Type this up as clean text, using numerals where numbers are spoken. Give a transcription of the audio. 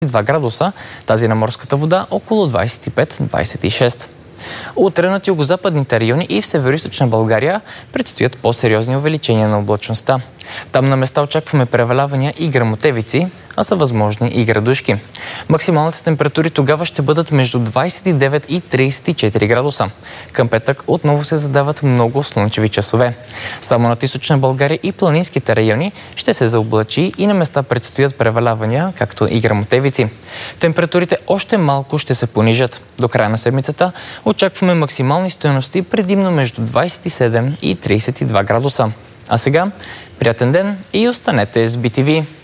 2 градуса, тази на морската вода около 25-26. Утре над югозападните райони и в североизточна България предстоят по-сериозни увеличения на облачността. Там на места очакваме превалявания и гръмотевици, а са възможни и градушки. Максималните температури тогава ще бъдат между 29 и 34 градуса. Към петък отново се задават много слънчеви часове. Само над източна България и планинските райони ще се заоблачи и на места предстоят превалявания, както и гръмотевици. Температурите още малко ще се понижат. До края на седмицата очакваме максимални стойности предимно между 27 и 32 градуса. А сега, приятен ден и останете с BTV!